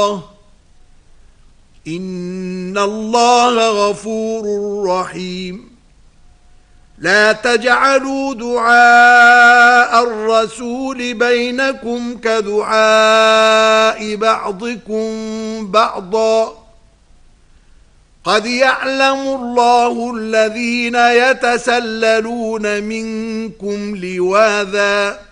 إن الله غفور رحيم. لا تجعلوا دعاء الرسول بينكم كدعاء بعضكم بعضا. قد يعلم الله الذين يتسللون منكم لواذا